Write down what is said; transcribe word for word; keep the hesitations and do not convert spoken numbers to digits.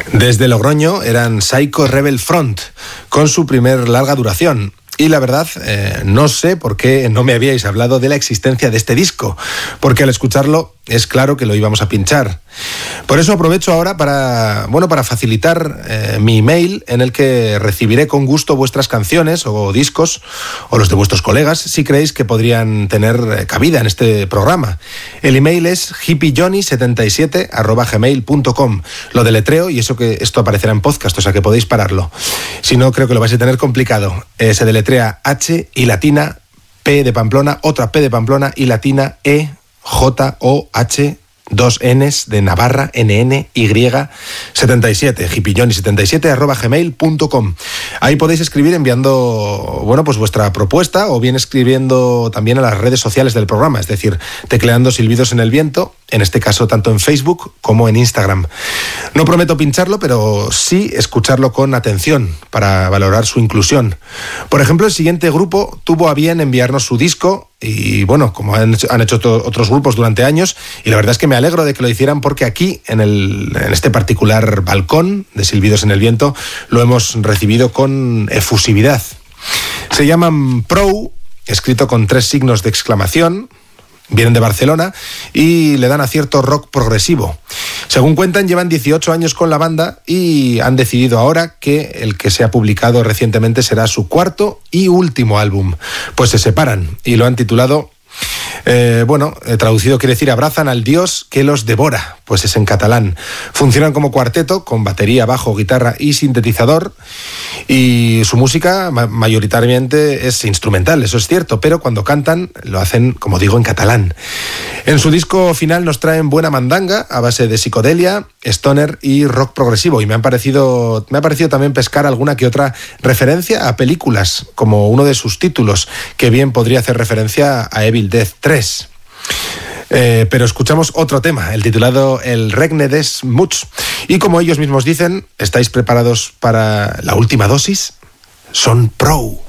Desde Logroño eran Psycho Rebel Front, con su primer larga duración. Y la verdad, eh, no sé por qué no me habíais hablado de la existencia de este disco, porque al escucharlo es claro que lo íbamos a pinchar. Por eso aprovecho ahora para, bueno, para facilitar eh, mi email, en el que recibiré con gusto vuestras canciones o discos, o los de vuestros colegas, si creéis que podrían tener cabida en este programa. El email es hippie johnny setenta y siete arroba gmail punto com. Lo deletreo y eso que esto aparecerá en podcast, o sea que podéis pararlo. Si no, creo que lo vais a tener complicado. Eh, se deletrea H y latina, P de Pamplona, otra P de Pamplona y latina E, J, O, H, dos Ns de Navarra, N N, Y, setenta y siete, hippie johnny setenta y siete arroba gmail punto com. Ahí podéis escribir enviando, bueno, pues vuestra propuesta, o bien escribiendo también a las redes sociales del programa, es decir, tecleando Silbidos en el Viento, en este caso tanto en Facebook como en Instagram. No prometo pincharlo, pero sí escucharlo con atención para valorar su inclusión. Por ejemplo, el siguiente grupo tuvo a bien enviarnos su disco, y bueno, como han hecho, han hecho to- otros grupos durante años, y la verdad es que me alegro de que lo hicieran, porque aquí, en, el, en este particular balcón de Silbidos en el Viento, lo hemos recibido con efusividad. Se llaman Pro, escrito con tres signos de exclamación. Vienen de Barcelona y le dan a cierto rock progresivo. Según cuentan, llevan dieciocho años con la banda y han decidido ahora que el que se ha publicado recientemente será su cuarto y último álbum. Pues se separan y lo han titulado, eh, bueno, eh, traducido quiere decir abrazan al dios que los devora, pues es en catalán. Funcionan como cuarteto con batería, bajo, guitarra y sintetizador, y su música ma- mayoritariamente es instrumental, eso es cierto, pero cuando cantan lo hacen, como digo, en catalán. En su disco final nos traen buena mandanga a base de psicodelia, stoner y rock progresivo, y me han parecido, me ha parecido también pescar alguna que otra referencia a películas, como uno de sus títulos, que bien podría hacer referencia a Evil Dead tres. Eh, pero escuchamos otro tema, el titulado El Regne des Muts. Y como ellos mismos dicen, ¿estáis preparados para la última dosis? Son Pro.